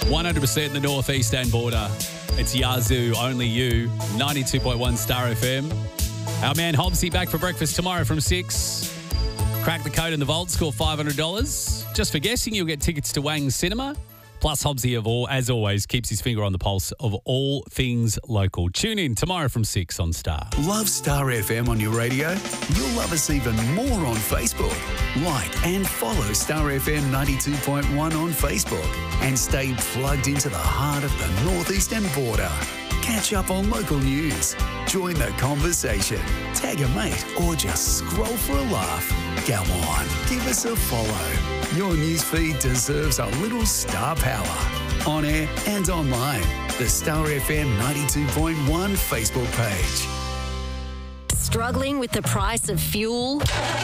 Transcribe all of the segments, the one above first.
100% the northeastern border. It's Yazoo, Only You, 92.1 Star FM. Our man Hobbsy back for breakfast tomorrow from 6. Crack the code in the vault, score $500. Just for guessing, you'll get tickets to Wang's Cinema. Plus, Hobbsy, as always, keeps his finger on the pulse of all things local. Tune in tomorrow from 6 on Star. Love Star FM on your radio? You'll love us even more on Facebook. Like and follow Star FM 92.1 on Facebook and stay plugged into the heart of the northeastern border. Catch up on local news, join the conversation, tag a mate, or just scroll for a laugh. Go on, give us a follow. Your newsfeed deserves a little star power. On air and online, the Star FM 92.1 Facebook page. Struggling with the price of fuel?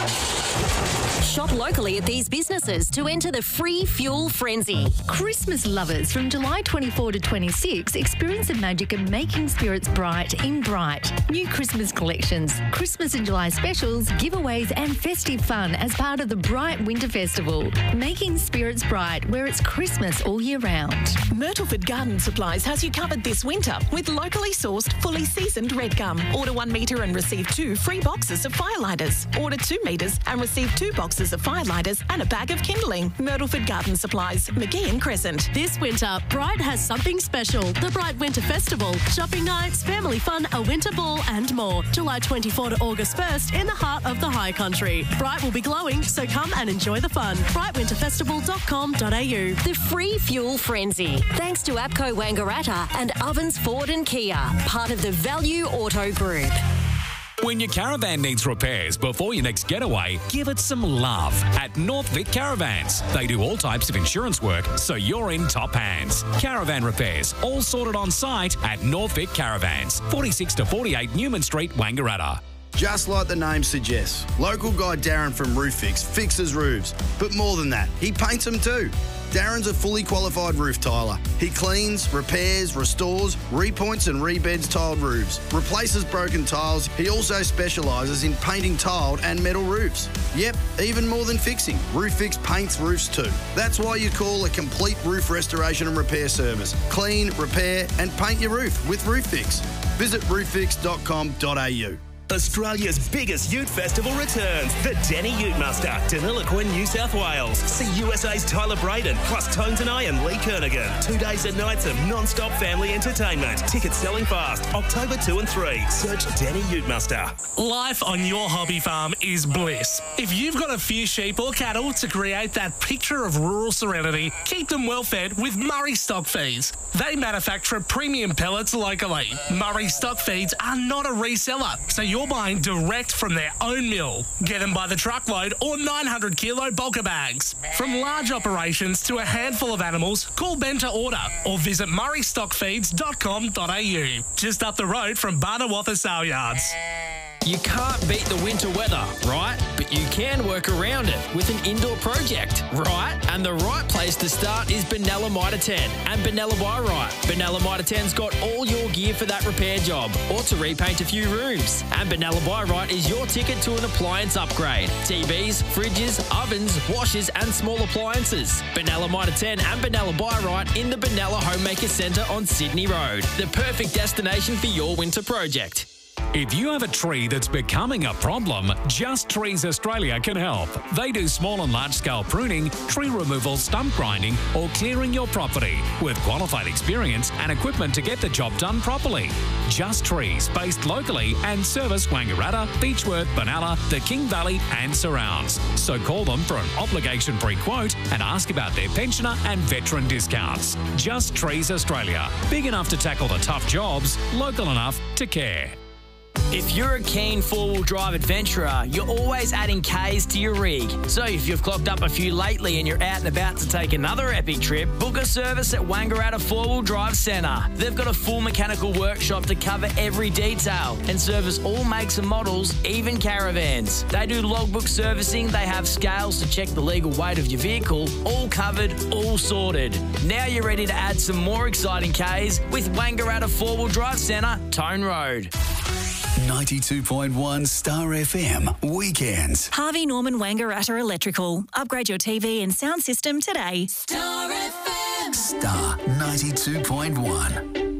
Shop locally at these businesses to enter the free fuel frenzy. Christmas lovers, from July 24 to 26, experience the magic of making spirits bright in Bright. New Christmas collections, Christmas and July specials, giveaways and festive fun as part of the Bright Winter Festival. Making spirits bright where it's Christmas all year round. Myrtleford Garden Supplies has you covered this winter with locally sourced, fully seasoned red gum. Order 1 metre and receive 2 free boxes of firelighters. Order 2 metres and receive 2 boxes of firelighters and a bag of kindling. Myrtleford Garden Supplies, McGeehan Crescent. This winter, Bright has something special. The Bright Winter Festival. Shopping nights, family fun, a winter ball and more. July 24 to August 1st in the heart of the high country. Bright will be glowing, so come and enjoy the fun. brightwinterfestival.com.au. The free fuel frenzy. Thanks to APCO Wangaratta and Ovens Ford and Kia. Part of the Value Auto Group. When your caravan needs repairs before your next getaway, give it some love at North Vic Caravans. They do all types of insurance work, so you're in top hands. Caravan repairs, all sorted on site at North Vic Caravans, 46 to 48 Newman Street, Wangaratta. Just like the name suggests, local guy Darren from Roof Fix fixes roofs. But more than that, he paints them too. Darren's a fully qualified roof tiler. He cleans, repairs, restores, repoints and rebeds tiled roofs, replaces broken tiles. He also specialises in painting tiled and metal roofs. Yep, even more than fixing, Roof Fix paints roofs too. That's why you call a complete roof restoration and repair service. Clean, repair and paint your roof with Roof Fix. Visit rooffix.com.au. Australia's biggest ute festival returns. The Denny Ute Muster, Deniliquin, New South Wales. See USA's Tyler Braden, plus Tones and I and Lee Kernigan. 2 days and nights of non-stop family entertainment. Tickets selling fast. October 2 and 3. Search Denny Ute Muster. Life on your hobby farm is bliss. If you've got a few sheep or cattle to create that picture of rural serenity, keep them well fed with Murray Stock Feeds. They manufacture premium pellets locally. Murray Stock Feeds are not a reseller, so you're buying direct from their own mill. Get them by the truckload or 900 kilo bulker bags. From large operations to a handful of animals, call Ben to order or visit murraystockfeeds.com.au. Just up the road from Barnawatha Sale Yards. You can't beat the winter weather, right? But you can work around it with an indoor project, right? And the right place to start is Benalla Mitre 10 and Benalla by Right. Benalla Mitre 10's got all your gear for that repair job or to repaint a few rooms. And Benalla by Right is your ticket to an appliance upgrade. TVs, fridges, ovens, washers and small appliances. Benalla Mitre 10 and Benalla by Right in the Benalla Homemaker Centre on Sydney Road. The perfect destination for your winter project. If you have a tree that's becoming a problem, Just Trees Australia can help. They do small and large-scale pruning, tree removal, stump grinding, or clearing your property with qualified experience and equipment to get the job done properly. Just Trees, based locally and service Wangaratta, Beechworth, Benalla, the King Valley and surrounds. So call them for an obligation-free quote and ask about their pensioner and veteran discounts. Just Trees Australia. Big enough to tackle the tough jobs, local enough to care. If you're a keen four-wheel drive adventurer, you're always adding Ks to your rig. So if you've clocked up a few lately and you're out and about to take another epic trip, book a service at Wangaratta Four-Wheel Drive Centre. They've got a full mechanical workshop to cover every detail and service all makes and models, even caravans. They do logbook servicing, they have scales to check the legal weight of your vehicle, all covered, all sorted. Now you're ready to add some more exciting Ks with Wangaratta Four-Wheel Drive Centre, Tone Road. 92.1 Star FM Weekends. Harvey Norman Wangaratta Electrical. Upgrade your TV and sound system today. Star FM. Star 92.1.